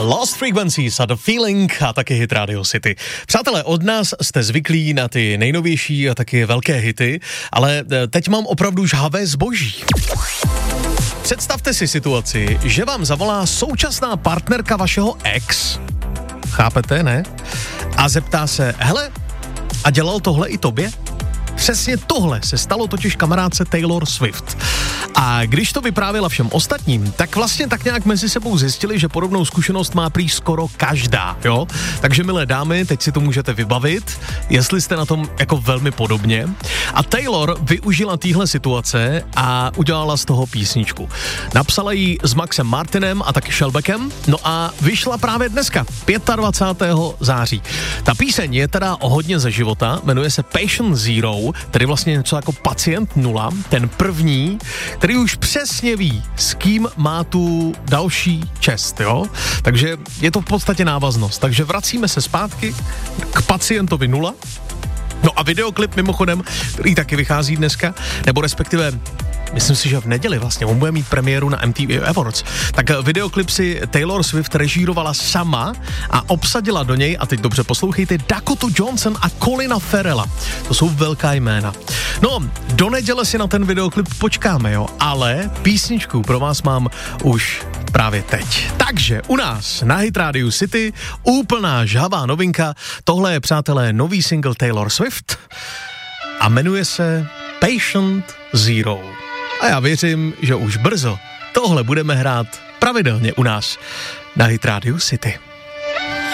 Lost Frequencies a The Feeling a taky hit Radio City. Přátelé, od nás jste zvyklí na ty nejnovější a taky velké hity, ale teď mám opravdu žhavé zboží. Představte si situaci, že vám zavolá současná partnerka vašeho ex, chápete, ne? A zeptá se, hele, a dělal tohle i tobě? Přesně tohle se stalo totiž kamarádce Taylor Swift. A když to vyprávěla všem ostatním, tak vlastně tak nějak mezi sebou zjistili, že podobnou zkušenost má prý skoro každá, jo? Takže milé dámy, teď si to můžete vybavit, jestli jste na tom jako velmi podobně. A Taylor využila téhle situace a udělala z toho písničku. Napsala ji s Maxem Martinem a taky Shelbeckem, no a vyšla právě dneska, 25. září. Ta píseň je teda o hodně ze života, jmenuje se Patient Zero, tedy vlastně něco jako Pacient 0, ten první, který už přesně ví, s kým má tu další čest, jo? Takže je to v podstatě návaznost. Takže vracíme se zpátky k Pacientovi 0. No a videoklip mimochodem, který taky vychází dneska, nebo respektive myslím si, že v neděli vlastně, on bude mít premiéru na MTV Awards, tak videoklip si Taylor Swift režírovala sama a obsadila do něj, a teď dobře poslouchejte, Dakota Johnson a Colina Farrella. To jsou velká jména. No, do neděle si na ten videoklip počkáme, jo, ale písničku pro vás mám už právě teď. Takže u nás na Hit Radio City úplná žhavá novinka. Tohle je, přátelé, nový single Taylor Swift a jmenuje se Patient Zero. A já věřím, že už brzo tohle budeme hrát pravidelně u nás na Hit Radio City.